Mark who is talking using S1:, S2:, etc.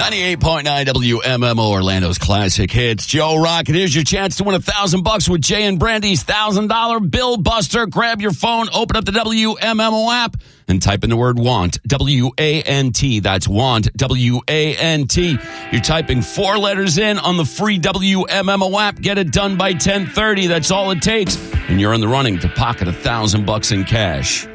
S1: 98.9 WMMO, Orlando's classic hits. Joe Rocket, here's your chance to win $1,000 with Jay and Brandy's $1,000 Bill Buster. Grab your phone, open up the WMMO app, and type in the word WANT. W-A-N-T. That's WANT. W-A-N-T. You're typing 4 letters in on the free WMMO app. Get it done by 10:30. That's all it takes. And you're in the running to pocket $1,000 in cash.